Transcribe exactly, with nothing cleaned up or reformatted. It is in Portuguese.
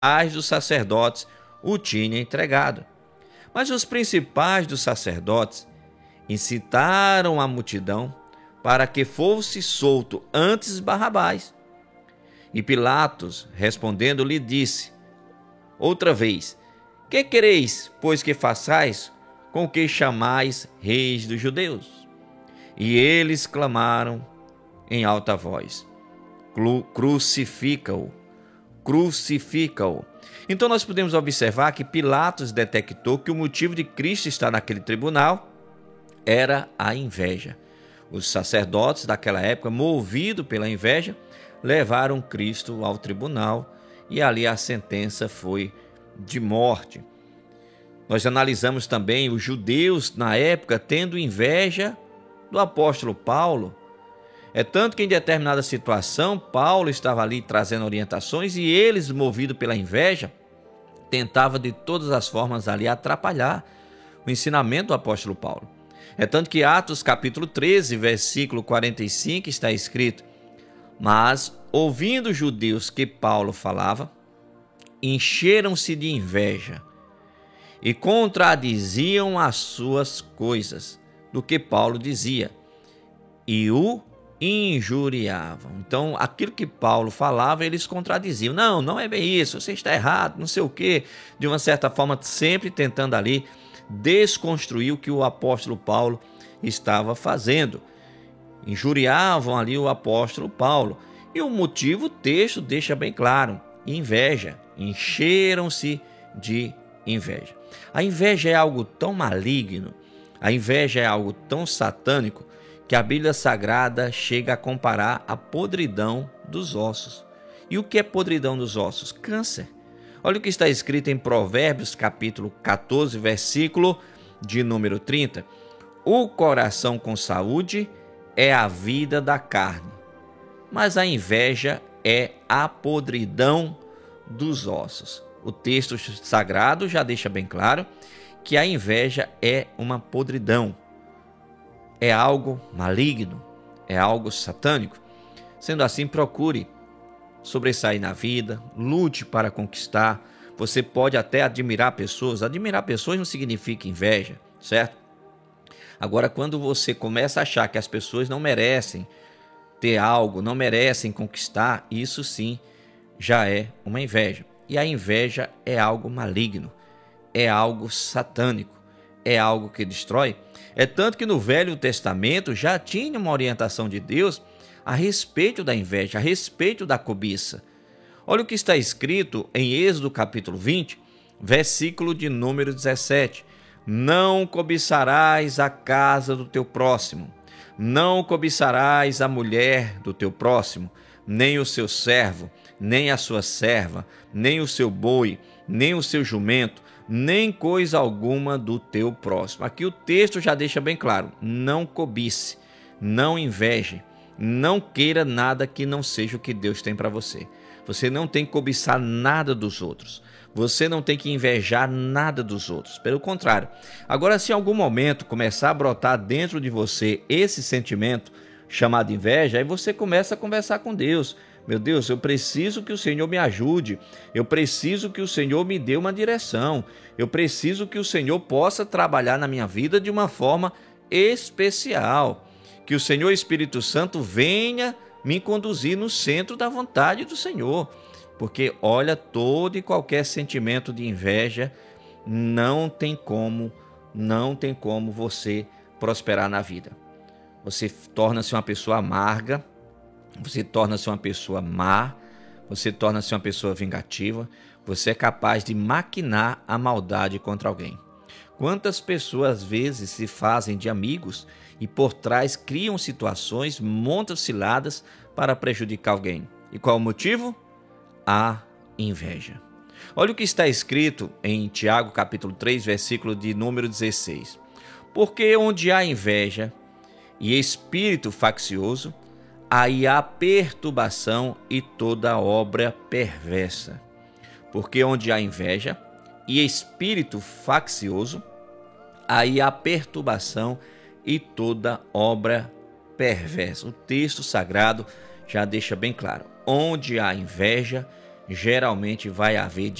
dos sacerdotes o tinham entregado. Mas os principais dos sacerdotes incitaram a multidão para que fosse solto antes Barrabás. E Pilatos, respondendo, lhe disse outra vez: que quereis, pois, que façais com o que chamais reis dos judeus? E eles clamaram em alta voz: crucifica-o, crucifica-o. Então nós podemos observar que Pilatos detectou que o motivo de Cristo estar naquele tribunal era a inveja. Os sacerdotes daquela época, movidos pela inveja, levaram Cristo ao tribunal e ali a sentença foi de morte. Nós analisamos também os judeus na época tendo inveja do apóstolo Paulo. É tanto que em determinada situação Paulo estava ali trazendo orientações e eles, movidos pela inveja, tentavam de todas as formas ali atrapalhar o ensinamento do apóstolo Paulo. É tanto que Atos capítulo treze, versículo quarenta e cinco está escrito: mas ouvindo os judeus que Paulo falava, encheram-se de inveja e contradiziam as suas coisas do que Paulo dizia e o injuriavam. Então, aquilo que Paulo falava, eles contradiziam. Não, não é bem isso, você está errado, não sei o quê. De uma certa forma, sempre tentando ali desconstruir o que o apóstolo Paulo estava fazendo. Injuriavam ali o apóstolo Paulo. E o motivo, o texto deixa bem claro: inveja. Encheram-se de inveja. A inveja é algo tão maligno, a inveja é algo tão satânico, que a Bíblia Sagrada chega a comparar a podridão dos ossos. E o que é podridão dos ossos? Câncer. Olha o que está escrito em Provérbios, capítulo quatorze, versículo de número trinta. O coração com saúde é a vida da carne, mas a inveja é a podridão dos ossos. O texto sagrado já deixa bem claro que a inveja é uma podridão, é algo maligno, é algo satânico. Sendo assim, procure sobressair na vida, lute para conquistar. Você pode até admirar pessoas. Admirar pessoas não significa inveja, certo? Agora, quando você começa a achar que as pessoas não merecem ter algo, não merecem conquistar, isso sim já é uma inveja. E a inveja é algo maligno, é algo satânico, é algo que destrói. É tanto que no Velho Testamento já tinha uma orientação de Deus a respeito da inveja, a respeito da cobiça. Olha o que está escrito em Êxodo capítulo vinte, versículo de número dezessete. Não cobiçarás a casa do teu próximo, não cobiçarás a mulher do teu próximo, nem o seu servo, nem a sua serva, nem o seu boi, nem o seu jumento, nem coisa alguma do teu próximo. Aqui o texto já deixa bem claro: não cobice, não inveje, não queira nada que não seja o que Deus tem para você. Você não tem que cobiçar nada dos outros. Você não tem que invejar nada dos outros. Pelo contrário. Agora, se em algum momento começar a brotar dentro de você esse sentimento chamado inveja, aí você começa a conversar com Deus. Meu Deus, eu preciso que o Senhor me ajude. Eu preciso que o Senhor me dê uma direção. Eu preciso que o Senhor possa trabalhar na minha vida de uma forma especial. Que o Senhor Espírito Santo venha me conduzir no centro da vontade do Senhor. Porque, olha, todo e qualquer sentimento de inveja não tem como, não tem como você prosperar na vida. Você torna-se uma pessoa amarga, você torna-se uma pessoa má, você torna-se uma pessoa vingativa, você é capaz de maquinar a maldade contra alguém. Quantas pessoas às vezes se fazem de amigos e por trás criam situações, montam ciladas para prejudicar alguém. E qual o motivo? A inveja. Olha o que está escrito em Tiago capítulo três, versículo de número dezesseis. Porque onde há inveja e espírito faccioso, aí há perturbação e toda obra perversa. Porque onde há inveja e espírito faccioso, aí há perturbação e toda obra perversa. O texto sagrado já deixa bem claro: onde há inveja geralmente vai haver